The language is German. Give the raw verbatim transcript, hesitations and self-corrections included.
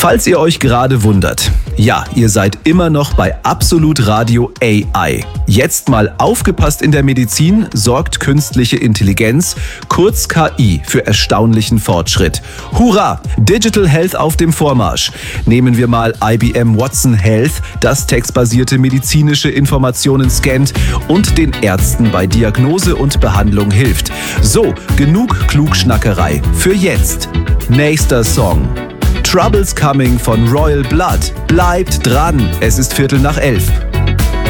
Falls ihr euch gerade wundert, ja, ihr seid immer noch bei Absolut Radio A I. Jetzt mal aufgepasst, in der Medizin sorgt künstliche Intelligenz, kurz K I, für erstaunlichen Fortschritt. Hurra! Digital Health auf dem Vormarsch. Nehmen wir mal I B M Watson Health, das textbasierte medizinische Informationen scannt und den Ärzten bei Diagnose und Behandlung hilft. So, genug Klugschnackerei. Für jetzt. Nächster Song. Troubles Coming von Royal Blood. Bleibt dran, es ist Viertel nach elf.